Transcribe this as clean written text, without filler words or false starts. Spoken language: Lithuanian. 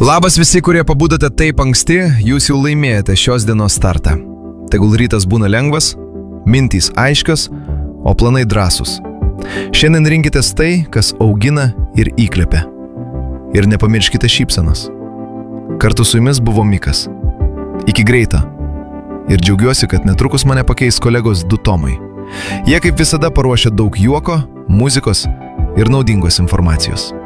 Labas visi, kurie pabudote taip anksti, jūs jau laimėjote šios dienos startą. Tegul rytas būna lengvas, mintys aiškios, o planai drąsūs. Šiandien rinkitės tai, kas augina ir įkvepia. Ir nepamirškite šypsenos. Kartu su jumis buvo Mikas. Iki greito. Ir džiaugiuosi, kad netrukus mane pakeis kolegos 2 Tomai. Jie kaip visada paruošia daug juoko, muzikos ir naudingos informacijos.